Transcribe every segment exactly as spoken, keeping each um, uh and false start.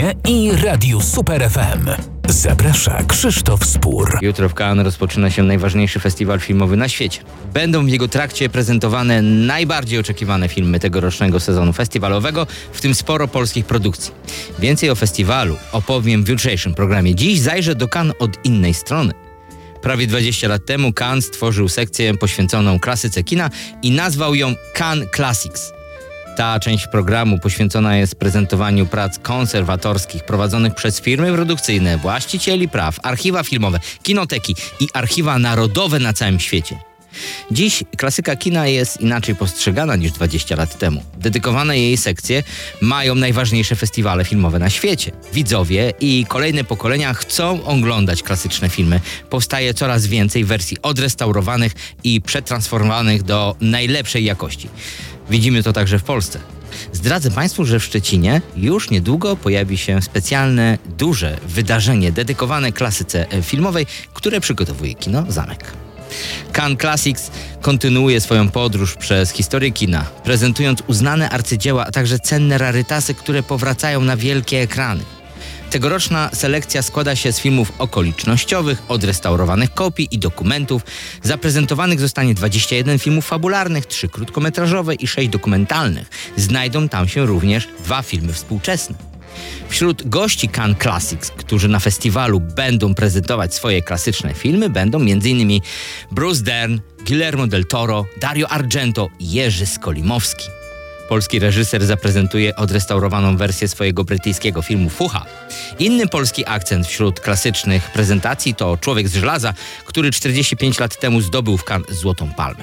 kinie i Radiu Super F M. Zaprasza Krzysztof Spór. Jutro w Cannes rozpoczyna się najważniejszy festiwal filmowy na świecie. Będą w jego trakcie prezentowane najbardziej oczekiwane filmy tegorocznego sezonu festiwalowego, w tym sporo polskich produkcji. Więcej o festiwalu opowiem w jutrzejszym programie. Dziś zajrzę do Cannes od innej strony. Prawie dwadzieścia lat temu Cannes stworzył sekcję poświęconą klasyce kina i nazwał ją Cannes Classics. Ta część programu poświęcona jest prezentowaniu prac konserwatorskich prowadzonych przez firmy produkcyjne, właścicieli praw, archiwa filmowe, kinoteki i archiwa narodowe na całym świecie. Dziś klasyka kina jest inaczej postrzegana niż dwadzieścia lat temu. Dedykowane jej sekcje mają najważniejsze festiwale filmowe na świecie. Widzowie i kolejne pokolenia chcą oglądać klasyczne filmy. Powstaje coraz więcej wersji odrestaurowanych i przetransformowanych do najlepszej jakości. Widzimy to także w Polsce. Zdradzę Państwu, że w Szczecinie już niedługo pojawi się specjalne, duże wydarzenie dedykowane klasyce filmowej, które przygotowuje kino Zamek. Cannes Classics kontynuuje swoją podróż przez historię kina, prezentując uznane arcydzieła, a także cenne rarytasy, które powracają na wielkie ekrany. Tegoroczna selekcja składa się z filmów okolicznościowych, odrestaurowanych kopii i dokumentów. Zaprezentowanych zostanie dwadzieścia jeden filmów fabularnych, trzy krótkometrażowe i sześć dokumentalnych. Znajdą tam się również dwa filmy współczesne. Wśród gości Cannes Classics, którzy na festiwalu będą prezentować swoje klasyczne filmy, będą m.in. Bruce Dern, Guillermo del Toro, Dario Argento i Jerzy Skolimowski. Polski reżyser zaprezentuje odrestaurowaną wersję swojego brytyjskiego filmu Fucha. Inny polski akcent wśród klasycznych prezentacji to Człowiek z żelaza, który czterdzieści pięć lat temu zdobył w Cannes Złotą Palmę.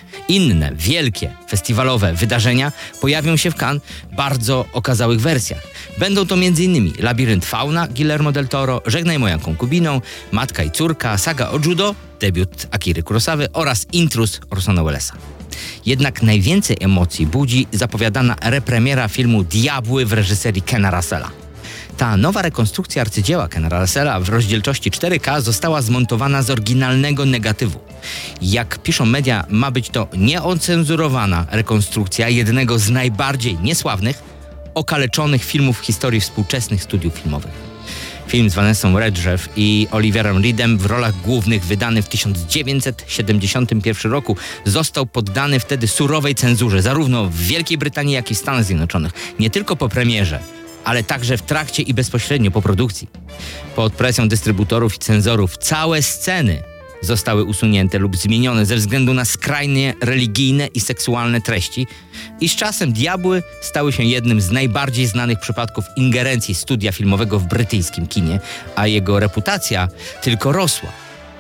Inne, wielkie, festiwalowe wydarzenia pojawią się w Cannes w bardzo okazałych wersjach. Będą to m.in. Labirynt Fauna Guillermo del Toro, Żegnaj moją konkubiną, Matka i córka, Saga o judo, debiut Akiry Kurosawy oraz Intruz Orsona Wellesa. Jednak najwięcej emocji budzi zapowiadana repremiera filmu Diabły w reżyserii Kena Russella. Ta nowa rekonstrukcja arcydzieła Kena Russella w rozdzielczości cztery K została zmontowana z oryginalnego negatywu. Jak piszą media, ma być to nieocenzurowana rekonstrukcja jednego z najbardziej niesławnych, okaleczonych filmów w historii współczesnych studiów filmowych. Film z Vanessą Redgrave i Oliverem Reedem w rolach głównych, wydany w tysiąc dziewięćset siedemdziesiątym pierwszym roku, został poddany wtedy surowej cenzurze, zarówno w Wielkiej Brytanii, jak i w Stanach Zjednoczonych. Nie tylko po premierze, ale także w trakcie i bezpośrednio po produkcji. Pod presją dystrybutorów i cenzorów całe sceny zostały usunięte lub zmienione ze względu na skrajnie religijne i seksualne treści i z czasem Diabły stały się jednym z najbardziej znanych przypadków ingerencji studia filmowego w brytyjskim kinie, a jego reputacja tylko rosła.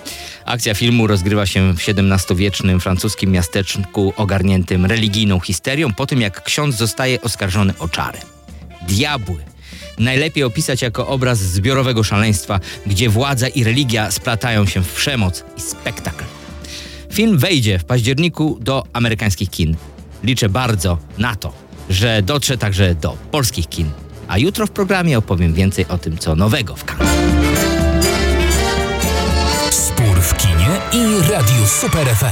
Akcja filmu rozgrywa się w siedemnastowiecznym francuskim miasteczku ogarniętym religijną histerią po tym, jak ksiądz zostaje oskarżony o czary. Diabły najlepiej opisać jako obraz zbiorowego szaleństwa, gdzie władza i religia splatają się w przemoc i spektakl. Film wejdzie w październiku do amerykańskich kin. Liczę bardzo na to, że dotrze także do polskich kin. A jutro w programie opowiem więcej o tym, co nowego w Cannes. Spór w kinie i Radiu Super F M.